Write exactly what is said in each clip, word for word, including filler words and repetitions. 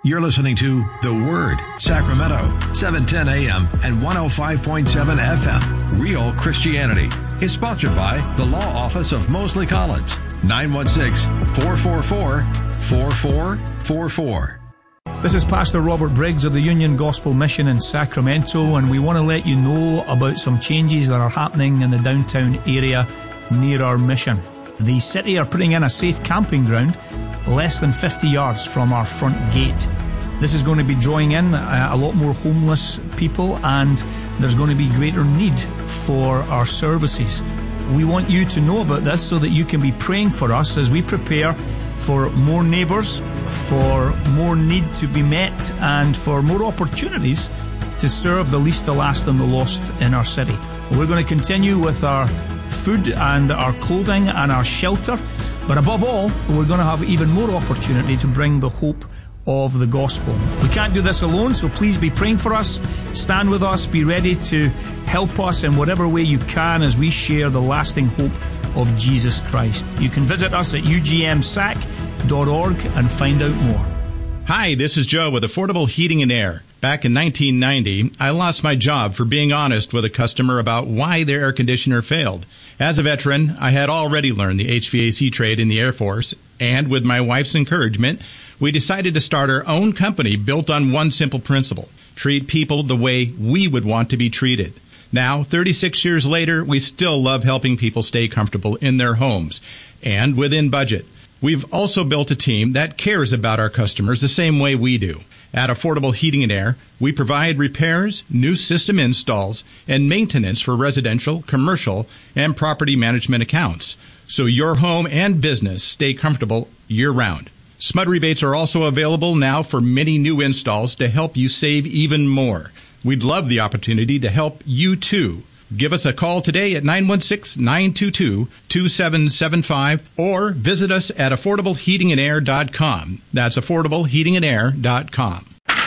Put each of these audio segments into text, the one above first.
You're listening to The Word, Sacramento, seven ten A M and one oh five point seven F M. Real Christianity is sponsored by the Law Office of Mosley Collins, nine one six, four four four, four four four four. This is Pastor Robert Briggs of the Union Gospel Mission in Sacramento, and we want to let you know about some changes that are happening in the downtown area near our mission. The city are putting in a safe camping ground less than fifty yards from our front gate. This is going to be drawing in a lot more homeless people, and there's going to be greater need for our services. We want you to know about this so that you can be praying for us as we prepare for more neighbours, for more need to be met, and for more opportunities to serve the least, the last, and the lost in our city. We're going to continue with our food and our clothing and our shelter, but above all, we're going to have even more opportunity to bring the hope of the gospel. We can't do this alone, so please be praying for us. Stand with us. Be ready to help us in whatever way you can as we share the lasting hope of Jesus Christ. You can visit us at u g m sac dot org and find out more. Hi, this is Joe with Affordable Heating and Air. Back in nineteen ninety, I lost my job for being honest with a customer about why their air conditioner failed. As a veteran, I had already learned the H V A C trade in the Air Force, and with my wife's encouragement, we decided to start our own company built on one simple principle: treat people the way we would want to be treated. Now, thirty-six years later, we still love helping people stay comfortable in their homes and within budget. We've also built a team that cares about our customers the same way we do. At Affordable Heating and Air, we provide repairs, new system installs, and maintenance for residential, commercial, and property management accounts, so your home and business stay comfortable year-round. S M U D rebates are also available now for many new installs to help you save even more. We'd love the opportunity to help you, too. Give us a call today at nine one six, nine two two, two seven seven five or visit us at affordable heating and air dot com. That's affordable heating and air dot com.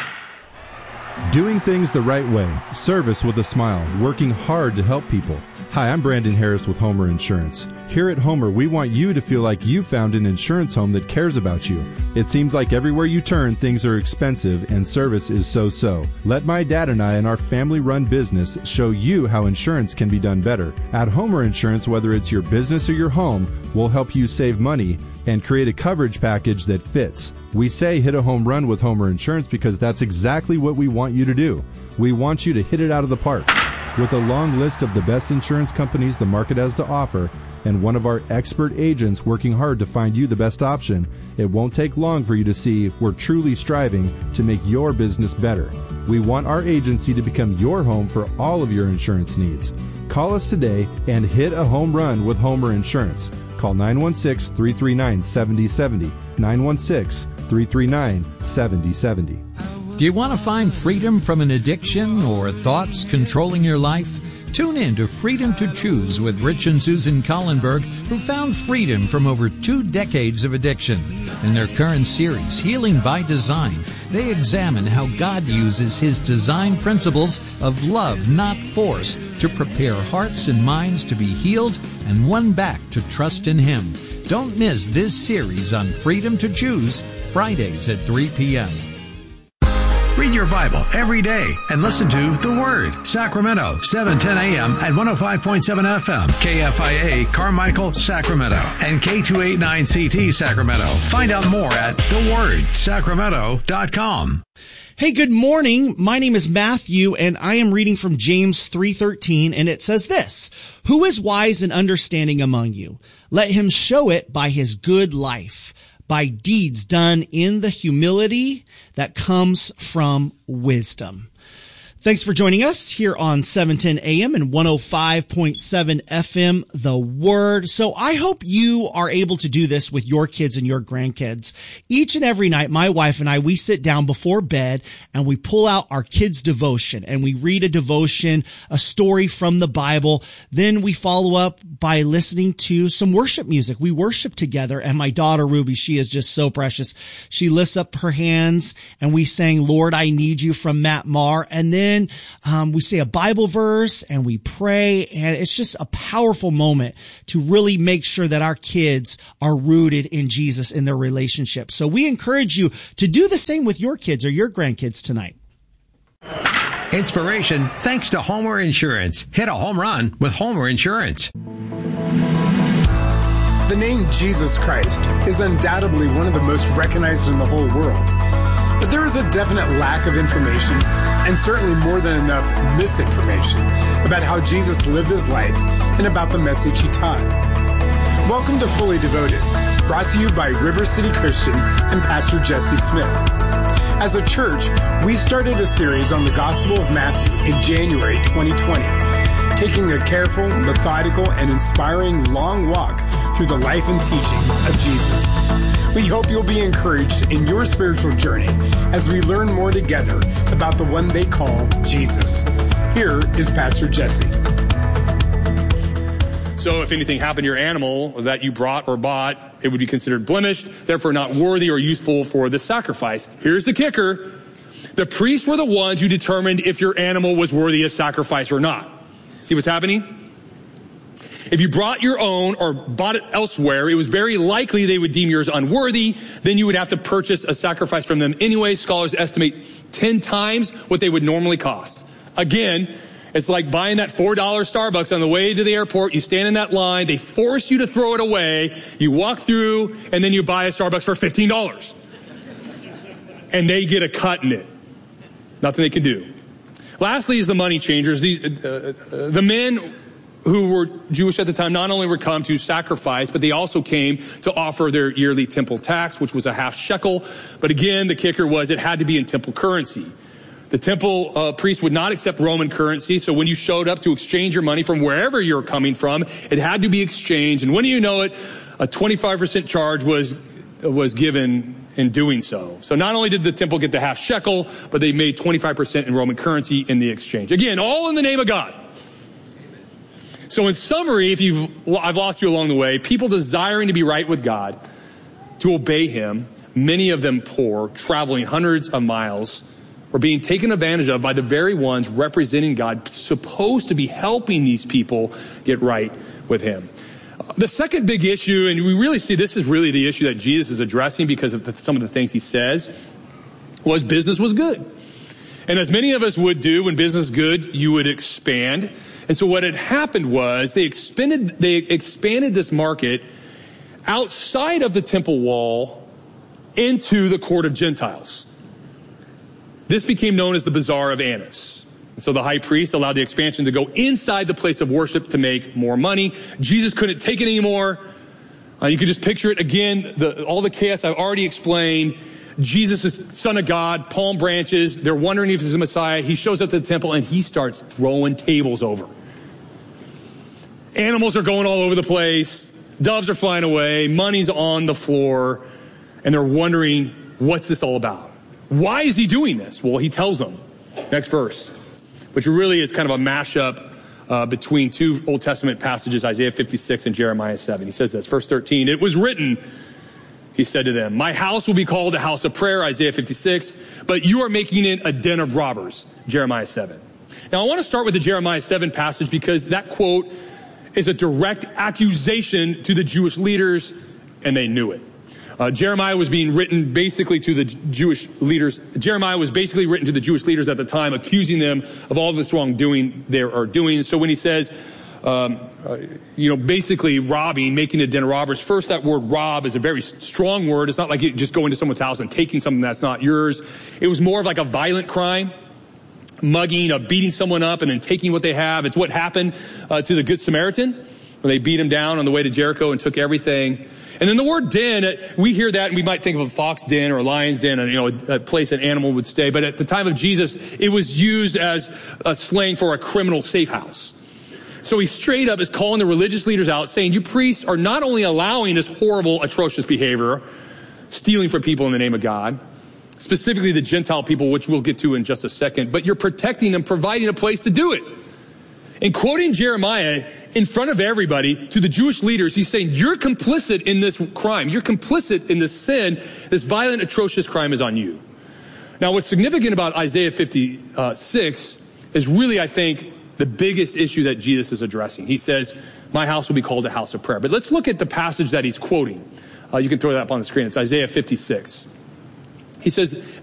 Doing things the right way, service with a smile, working hard to help people. Hi, I'm Brandon Harris with Homer Insurance. Here at Homer, we want you to feel like you found an insurance home that cares about you. It seems like everywhere you turn, things are expensive and service is so-so. Let my dad and I and our family-run business show you how insurance can be done better. At Homer Insurance, whether it's your business or your home, we'll help you save money and create a coverage package that fits. We say hit a home run with Homer Insurance because that's exactly what we want you to do. We want you to hit it out of the park. With a long list of the best insurance companies the market has to offer, and one of our expert agents working hard to find you the best option, it won't take long for you to see we're truly striving to make your business better. We want our agency to become your home for all of your insurance needs. Call us today and hit a home run with Homer Insurance. Call nine one six, three three nine, seven zero seven zero, nine one six, three three nine, seven zero seven zero. Do you want to find freedom from an addiction or thoughts controlling your life? Tune in to Freedom to Choose with Rich and Susan Collenberg, who found freedom from over two decades of addiction. In their current series, Healing by Design, they examine how God uses His design principles of love, not force, to prepare hearts and minds to be healed and won back to trust in Him. Don't miss this series on Freedom to Choose, Fridays at three p.m. Read your Bible every day and listen to The Word, Sacramento, seven ten A M and one oh five point seven F M, K F I A, Carmichael, Sacramento, and K two eighty-nine C T, Sacramento. Find out more at the word sacramento dot com. Hey, good morning. My name is Matthew, and I am reading from James three thirteen, and it says this: Who is wise and understanding among you? Let him show it by his good life, by deeds done in the humility that comes from wisdom. Thanks for joining us here on seven ten A M and one oh five point seven F M, The Word. So I hope you are able to do this with your kids and your grandkids. Each and every night, my wife and I, we sit down before bed and we pull out our kids' devotion and we read a devotion, a story from the Bible. Then we follow up by listening to some worship music. We worship together, and my daughter Ruby, she is just so precious. She lifts up her hands and we sang, Lord, I Need You from Matt Maher. And then in, um, we say a Bible verse and we pray, and it's just a powerful moment to really make sure that our kids are rooted in Jesus in their relationship. So we encourage you to do the same with your kids or your grandkids tonight. Inspiration thanks to Homer Insurance. Hit a home run with Homer Insurance. The name Jesus Christ is undoubtedly one of the most recognized in the whole world. But there is a definite lack of information, and certainly more than enough misinformation, about how Jesus lived his life and about the message he taught. Welcome to Fully Devoted, brought to you by River City Christian and Pastor Jesse Smith. As a church, we started a series on the Gospel of Matthew in January twenty twenty, taking a careful, methodical, and inspiring long walk through the life and teachings of Jesus. We hope you'll be encouraged in your spiritual journey as we learn more together about the one they call Jesus. Here is Pastor Jesse. So if anything happened to your animal that you brought or bought, it would be considered blemished, therefore not worthy or useful for the sacrifice. Here's the kicker. The priests were the ones who determined if your animal was worthy of sacrifice or not. See what's happening? If you brought your own or bought it elsewhere, it was very likely they would deem yours unworthy. Then you would have to purchase a sacrifice from them anyway. Scholars estimate ten times what they would normally cost. Again, it's like buying that four dollar Starbucks on the way to the airport. You stand in that line. They force you to throw it away. You walk through, and then you buy a Starbucks for fifteen dollars. And they get a cut in it. Nothing they can do. Lastly is the money changers. These, uh, uh, the men who were Jewish at the time not only were come to sacrifice, but they also came to offer their yearly temple tax, which was a half shekel. But again, the kicker was it had to be in temple currency. The temple uh, priest would not accept Roman currency, so when you showed up to exchange your money from wherever you're coming from, it had to be exchanged. And when you know it, a twenty-five percent charge was was given in doing so. So not only did the temple get the half shekel, but they made twenty-five percent in Roman currency in the exchange. Again, all in the name of God. So in summary, if you've I've lost you along the way, people desiring to be right with God, to obey him, many of them poor, traveling hundreds of miles, were being taken advantage of by the very ones representing God, supposed to be helping these people get right with him. The second big issue, and we really see this is really the issue that Jesus is addressing because of the, some of the things he says, was business was good. And as many of us would do when business is good, you would expand. And so what had happened was they expanded, they expanded this market outside of the temple wall into the court of Gentiles. This became known as the Bazaar of Annas. So the high priest allowed the expansion to go inside the place of worship to make more money. Jesus couldn't take it anymore. Uh, you can just picture it again, the, all the chaos I've already explained. Jesus is Son of God, palm branches. They're wondering if he's the Messiah. He shows up to the temple and he starts throwing tables over. Animals are going all over the place. Doves are flying away. Money's on the floor. And they're wondering, what's this all about? Why is he doing this? Well, he tells them. Next verse. Which really is kind of a mashup uh, between two Old Testament passages, Isaiah fifty-six and Jeremiah seven. He says this, verse thirteen, it was written, he said to them, my house will be called a house of prayer, Isaiah fifty-six, but you are making it a den of robbers, Jeremiah seven. Now, I want to start with the Jeremiah seven passage because that quote is a direct accusation to the Jewish leaders, and they knew it. Uh, Jeremiah was being written basically to the Jewish leaders. Jeremiah was basically written to the Jewish leaders at the time, accusing them of all this wrongdoing they are doing. So when he says, um, uh, you know, basically robbing, making a den of robbers, first that word rob is a very strong word. It's not like you just go into someone's house and taking something that's not yours. It was more of like a violent crime, mugging, uh, beating someone up and then taking what they have. It's what happened uh, to the Good Samaritan when they beat him down on the way to Jericho and took everything. And then the word den, we hear that and we might think of a fox den or a lion's den, you know, a, a place an animal would stay. But at the time of Jesus, it was used as a slang for a criminal safe house. So he straight up is calling the religious leaders out, saying, you priests are not only allowing this horrible, atrocious behavior, stealing from people in the name of God, specifically the Gentile people, which we'll get to in just a second, but you're protecting them, providing a place to do it. And quoting Jeremiah in front of everybody to the Jewish leaders, he's saying, you're complicit in this crime. You're complicit in this sin. This violent, atrocious crime is on you. Now, what's significant about Isaiah fifty-six is really, I think, the biggest issue that Jesus is addressing. He says, my house will be called a house of prayer. But let's look at the passage that he's quoting. Uh, you can throw that up on the screen. It's Isaiah fifty-six. He says,